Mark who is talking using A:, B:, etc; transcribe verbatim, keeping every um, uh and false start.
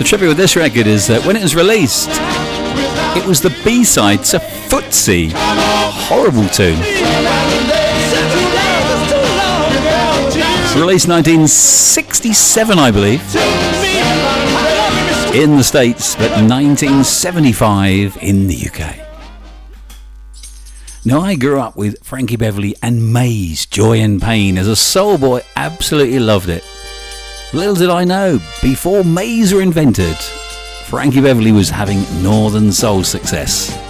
A: The trivia with this record is that when it was released, it was the B-side to Footsie. Horrible tune. It's released nineteen sixty-seven, I believe, in the States, but nineteen seventy-five in the U K. Now, I grew up with Frankie Beverly and Maze, Joy and Pain. As a soul boy, absolutely loved it. Little did I know, before Maze were invented, Frankie Beverly was having Northern Soul success.